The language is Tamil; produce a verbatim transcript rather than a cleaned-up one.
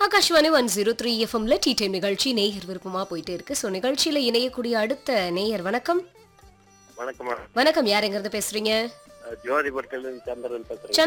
ஆகாஷ்வாணி ஒன் ஜீரோ த்ரீ எஃப்எம்ல டீ டைம் நிகழ்ச்சி நேயர் விருப்பமா போயிட்டு இருக்கு. ஸோ நிகழ்ச்சியில இணையக்கூடிய அடுத்த நேயர் வணக்கம். வணக்கம். வணக்கம், யார் எங்கிறது பேசுறீங்க? ஜோதிபுரத்துல இருந்து சந்திரன் பேசுறேன்.